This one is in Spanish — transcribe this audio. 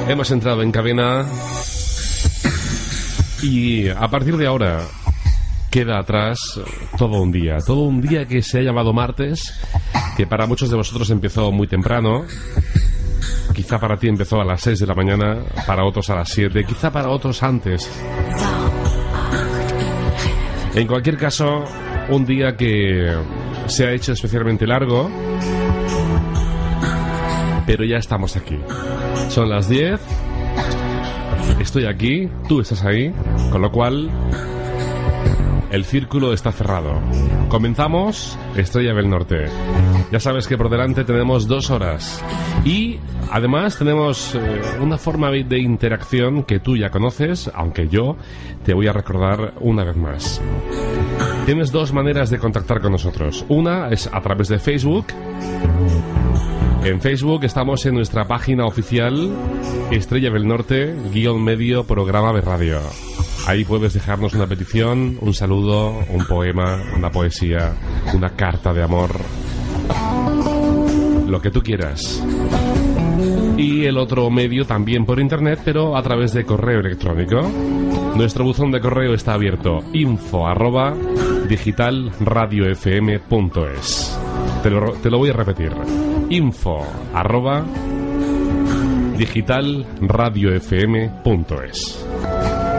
Hemos entrado en cabina y a partir de ahora queda atrás todo un día que se ha llamado martes, que para muchos de vosotros empezó muy temprano. Quizá para ti empezó a las 6 de la mañana, para otros a las 7, quizá para otros antes. En cualquier caso, un día que se ha hecho especialmente largo, pero ya estamos aquí. Son las 10, estoy aquí, tú estás ahí, con lo cual el círculo está cerrado. Comenzamos Estrella del Norte. Ya sabes que por delante tenemos 2 horas y además tenemos una forma de interacción que tú ya conoces, aunque yo te voy a recordar una vez más. Tienes 2 maneras de contactar con nosotros. Una es a través de Facebook. En Facebook estamos en nuestra página oficial Estrella del Norte _medio programa de radio. Ahí puedes dejarnos una petición, un saludo, un poema, una poesía, una carta de amor, lo que tú quieras. Y el otro medio también por internet, pero a través de correo electrónico. Nuestro buzón de correo está abierto, info@digitalradiofm.es. Te lo voy a repetir, info@digitalradiofm.es.